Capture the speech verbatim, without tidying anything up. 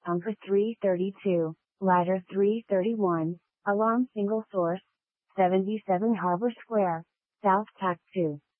Pumper three thirty-two, Ladder three thirty-one, Alarm single source, seventy-seven Harbor Square, South Tack two.